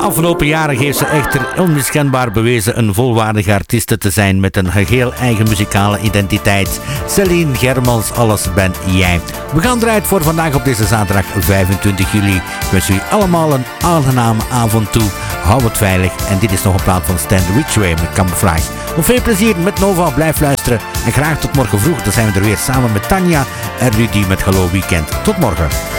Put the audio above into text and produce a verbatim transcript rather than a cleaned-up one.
afgelopen jaren heeft ze echter onmiskenbaar bewezen een volwaardige artieste te zijn met een geheel eigen muzikale identiteit. Celine Germans, alles ben jij. We gaan eruit voor vandaag op deze zaterdag vijfentwintig juli. Ik wens jullie allemaal een aangename avond toe. Hou het veilig. En dit is nog een plaat van Stan Ridgway met Camouflage. Nog veel plezier met Nova. Blijf luisteren. En graag tot morgen vroeg. Dan zijn we er weer samen met Tanja en Rudy met Hello Weekend. Tot morgen.